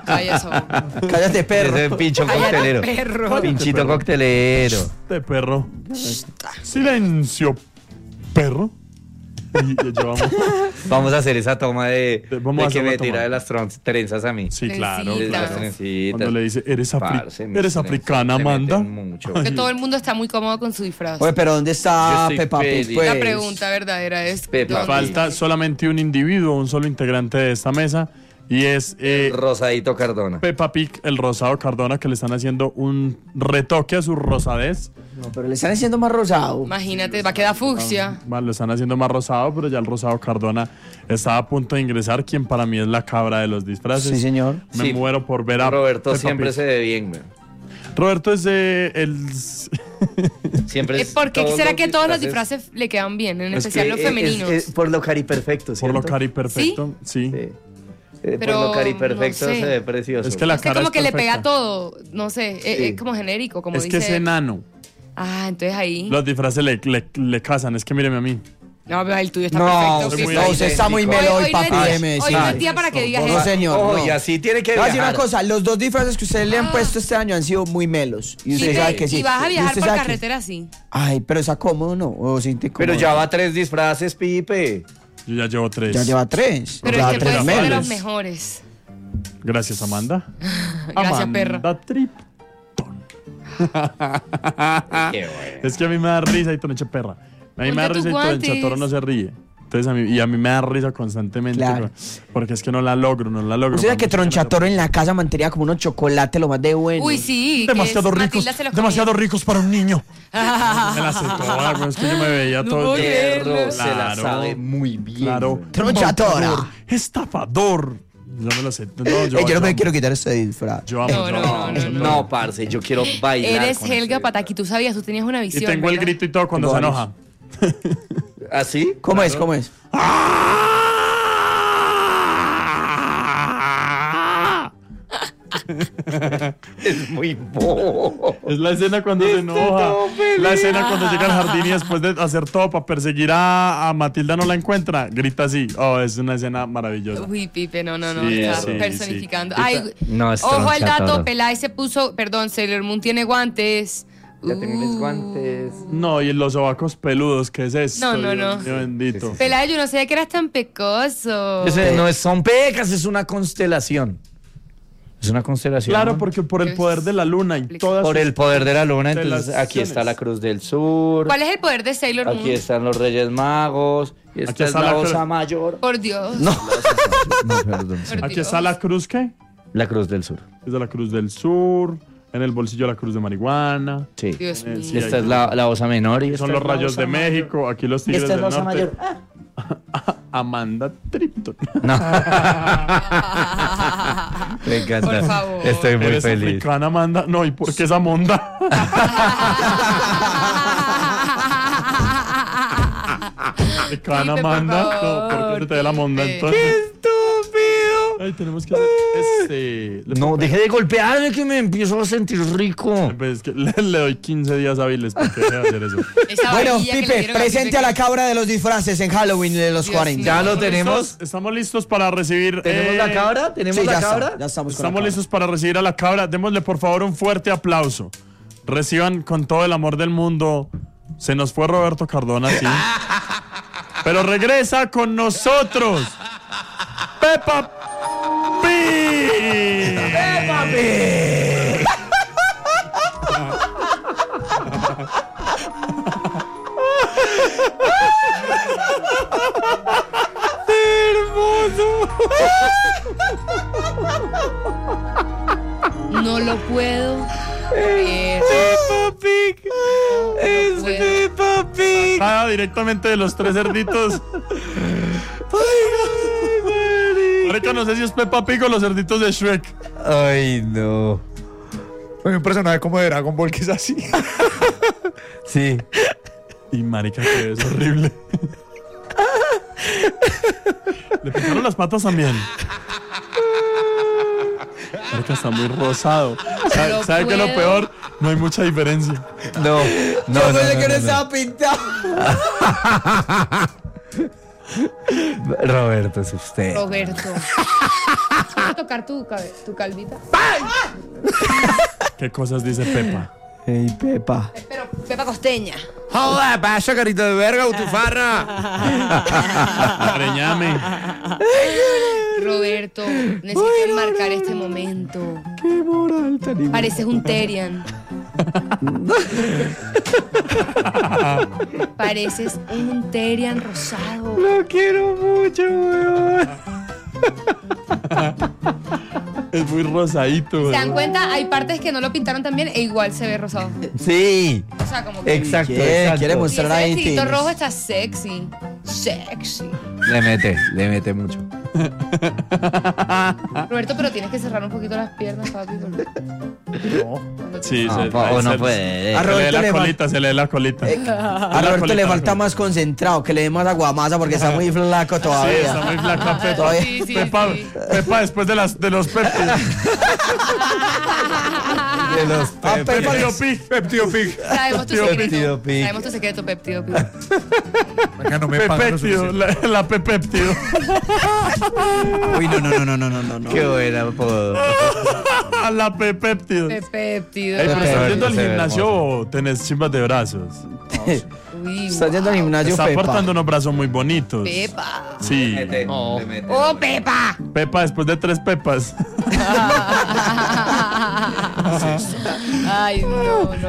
Cállate, perro. Ese pincho coctelero. perro. Pinchito coctelero. De perro. Silencio, perro. Y llevamos. Vamos a hacer esa toma de Vamos a que hacer me la toma. tira de las trenzas a mí. Sí, claro. Trencitas. Las claro. trencitas. Cuando le dice, ¿eres Parce, mis africana, trenzas se Amanda? meten mucho. Que todo el mundo está muy cómodo con su disfraz. Oye, pero ¿dónde Yo está estoy Peppa Pig? feliz. Pues? La pregunta verdadera es Peppa ¿dónde? Falta solamente un individuo, un solo integrante de esta mesa. Y es Rosadito Cardona. Peppa Pig, el rosado Cardona, que le están haciendo un retoque a su rosadez. No, pero le están haciendo más rosado. Imagínate, va a quedar fucsia. Lo están haciendo más rosado, pero ya el rosado Cardona está a punto de ingresar, quien para mí es la cabra de los disfraces. Sí, señor. Me Sí. muero por ver a Roberto Peppa siempre Pig. se ve bien, güey. Roberto es el... Siempre es ¿Por qué todos será los que todos los disfraces le quedan bien? En Es especial que los femeninos. Es por lo cari perfecto, por lo ¿cierto? cari perfecto, sí. Sí. Por Pero, lo cari no perfecto sé. se ve precioso. Es que la Es que cara como es que le pega perfecta. todo, no sé, es como genérico, como Es dice. que es enano. Ah, entonces ahí. Los disfraces le casan. Es que míreme a mí. No, pero el tuyo está No, perfecto. es Pipe. muy no, usted está muy melo hoy, papi. Déjeme Hoy decirle. no es día para que digas No, eso. señor. Ojo, no. y así tiene que Le voy a decir una viajar. cosa, los dos disfraces que usted le han puesto este año han sido muy melos. Y usted Y sabe que sí. y vas a Y viajar usted por sabe que- carretera así. Ay, pero está cómodo, ¿no? O siente cómodo. Pero ya va 3 disfraces, Pipe. Yo ya llevo 3. Ya lleva 3. Pero ya es que puede tres ser de melos. los mejores. Gracias, Amanda. Gracias, Amanda perro. Tripton. Qué bueno. Es que a mí me da risa y Toneche perra. A mí me da Ponte risa y tus Toneche guantes. Toro no se ríe. Entonces a mí me da risa constantemente. Claro. Porque es que no la logro. Usted sabe que Tronchatoro en la casa mantenía como unos chocolates lo más de bueno. Uy, sí. que Demasiado es- ricos. Matilda se los Demasiado comía. ricos para un niño. Me la sé toda, güey, es que yo me veía No todo. puedo creer. Perro, se la Claro. sabe muy bien. Claro. Tronchatora. Embaucador, Estafador. Yo me lo sé. No, yo no me quiero quitar este disfraz. Yo amo. No, yo no, amo. no, No, parce, yo quiero bailar. Eres con Helga este- Pataki, tú sabías, tú tenías una Y visión. tengo el ¿verdad? grito y todo cuando Tengo se varios. enoja. ¿Así? ¿Cómo es? ¿Cómo es? Es muy bobo. Es la escena cuando se enoja. La escena cuando llega al jardín y después de hacer todo para perseguir a Matilda no la encuentra. Grita así. Oh, es una escena maravillosa. Uy, Pipe, no, Sí, está sí, personificando. sí. Ay, No, es ojo al dato, Tronchatoro. Peláez se puso, perdón, Sailor Moon tiene guantes. Ya tengo mis guantes. No, y los sobacos peludos, ¿qué es esto? No, no, Dios no. mío bendito. Peláez, yo no sabía que eras tan pecoso. Ese no es, son pecas, es una constelación. Es una constelación. Claro, ¿no? porque por el poder de la luna y todas Por sus el poder de la luna, entonces aquí constelaciones. está la Cruz del Sur. ¿Cuál es el poder de Sailor Moon? Aquí están los Reyes Magos. Y esta Aquí es está la la Osa cruz. Mayor. Por Dios. No, perdón. Por Aquí Dios. está la cruz, ¿qué? La Cruz del Sur. Es de la cruz del sur. En el bolsillo la cruz de marihuana. Sí. Dios mío. Sí, Esta es la Osa Menor. Y Son esta los es la rayos Osa de Mayor. México. Aquí los Y tigres esta es del la Osa norte. Mayor. Amanda Tripton. No. Me encanta. Por favor. Estoy muy ¿Eres feliz. africana, Amanda? No, ¿y por qué es Amonda? Africana, Pipe, por Amanda. No, favor, ¿por qué se te da la Amonda Pipe. entonces? ¡Estúpido! Ay, tenemos que hacer No, deje de golpearme que me empiezo a sentir rico. Pues es que le doy 15 días hábiles para que deje de hacer eso. Esa Bueno, varilla que le Pipe, dieron presente Pipe a la que- cabra de los disfraces en Halloween de los Dios 40. Ya lo mío. tenemos. Estamos listos para recibir. ¿Tenemos la cabra? ¿Tenemos Sí, la ya cabra? está, ya estamos con la Estamos cabra. listos para recibir a la cabra. Démosle por favor un fuerte aplauso. Reciban con todo el amor del mundo. Se nos fue Roberto Cardona, sí. Pero regresa con nosotros. Peppa Pig. ¡Peppa Pig! No lo puedo creer. ¡Peppa Pig! ¡Es puedo. Peppa Pig! Ah, directamente de los tres cerditos. Ahorita no sé si es Peppa Pig o los cerditos de Shrek. Ay, no. Hay un personaje como de Dragon Ball que es así. Sí. Y marica, que es horrible. Le picaron las patas también. Marica, está muy rosado. lo ¿Sabe qué es lo puedo. peor? No hay mucha diferencia. No, no, Yo no, pensé que no no. estaba pintado. Roberto, es usted. Roberto. ¿Puedo tocar tu calvita? ¿Qué cosas dice Pepa? Ey, Pepa. Pero Pepa Costeña. Joder, pasa, carito de verga, butifarra. Preñame. Roberto, necesito enmarcar este momento. Qué moral tan imbécil. Pareces un Terian. Pareces un Terian rosado. Lo quiero mucho, weón. Es muy rosadito. ¿Se dan ¿verdad? cuenta? Hay partes que no lo pintaron tan bien e igual se ve rosado. Sí, O sea, como que... exacto, Quiere exacto. Y mostrar ese ahí. vestidito tienes. rojo está sexy. Sexy. Le mete mucho. Roberto, pero tienes que cerrar un poquito las piernas, papi. Porque... Sí, No, no puede. A Se le Roberto lee la le colita, se le lee la colita. A Roberto colita, le la falta colita. más concentrado, que le dé más aguamasa porque está muy flaco Sí, todavía. está muy flaca Pepa. Todavía. Sí, sí, Pepa, sí. Pepa después de los péptidos. De los Ah, Pepa Péptido les- Pig. Peptido Pig. Sabemos tu Peptido secreto. Pig. Sabemos tu secreto, Peptido Pig. Acá no me Pepéptido, la pepéptido. Uy, no. Qué buena apodo. La pepéptido. Peptido. Ey, pero ¿estás Pepe, yendo al se ve gimnasio o tenés chimbas de brazos? Uy, Está yendo al gimnasio, Está Pepa. portando unos brazos muy bonitos. Pepa. Sí. ¡Oh, Pepa! Pepa después de 3 pepas. Ay, no.